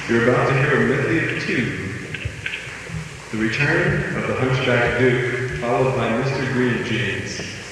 You're about to hear a medley of two. The Return of the Hunchback Duke, followed by Mr. Green Jeans.